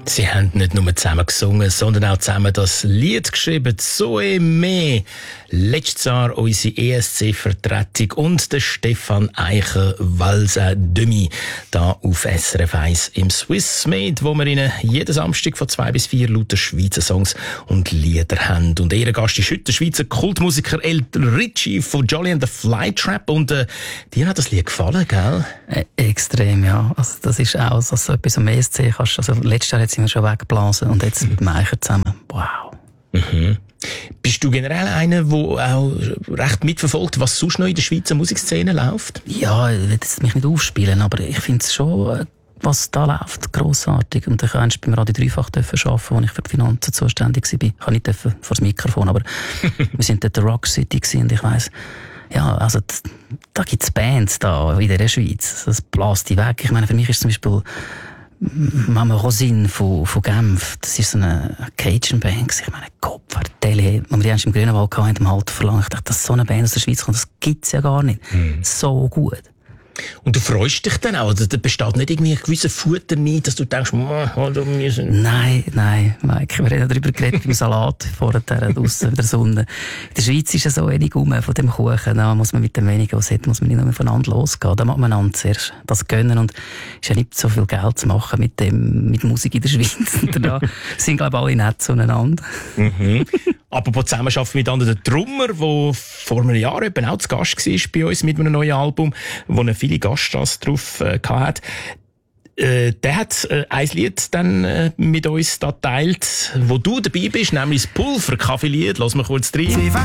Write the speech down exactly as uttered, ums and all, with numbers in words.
Sie haben nicht nur zusammen gesungen, sondern auch zusammen das Lied geschrieben. «Zoe Me». Letztes Jahr unsere E S C-Vertretung und der Stefan Eicher Valsa Demi da auf S R F eins im Swiss Med, wo wir Ihnen jeden Samstag von zwei bis vier lauter Schweizer Songs und Lieder haben. Und Ihr Gast ist heute der Schweizer Kultmusiker El Ritchie von Jolly and the Flytrap. Und äh, dir hat das Lied gefallen, gell? Äh, extrem, ja. Also, das ist auch so, so etwas am E S C kannst. Also letztes Jahr hat sie mir schon weggeblasen und jetzt mit dem Eicher zusammen. Wow. Mhm. Bist du generell einer, der auch recht mitverfolgt, was sonst noch in der Schweizer Musikszene läuft? Ja, ich will jetzt mich nicht aufspielen, aber ich finde es schon, was da läuft, grossartig. Und ich durfte beim Radio Dreifach arbeiten, wo ich für die Finanzen zuständig war. Ich kann nicht vor das Mikrofon, aber wir sind dort der Rock City gewesen und ich weiss, ja, also da gibt es Bands da in der Schweiz. Das bläst die weg. Ich meine, für mich ist zum Beispiel Mama Rosine von, von Genf, das ist so eine Cajun-Band. Ich meine, Kopfvertelle, wo wir die erst im Grünenwald hatten, im Halter verlangt. Ich dachte, dass so eine Band aus der Schweiz kommt, das gibt's ja gar nicht. Mhm. So gut. Und du freust dich dann auch? Da besteht nicht irgendwie ein gewisser Futterneid, dass du denkst, oh, da müssen... Nein, nein, Mike, wir haben darüber geredet, beim Salat vorher draussen in der Sonne. In der Schweiz ist ja so wenig rum von dem Kuchen. Da muss man mit dem wenigen, was hat, muss man nicht mehr voneinander losgehen. Da muss man einander zuerst das gönnen. Und es ist ja nicht so viel Geld zu machen mit dem, mit Musik in der Schweiz. Da sind, glaube ich, alle nett zueinander. Mhm. Apropos Zusammenarbeiten mit anderen, der Drummer, der vor einem Jahr eben auch zu Gast war bei uns mit einem neuen Album, wo er viele Gaststars drauf äh, hatte. Äh, der hat äh, ein Lied dann äh, mit uns da geteilt, wo du dabei bist, nämlich das Pulver-Kaffee-Lied. Lass mal kurz rein.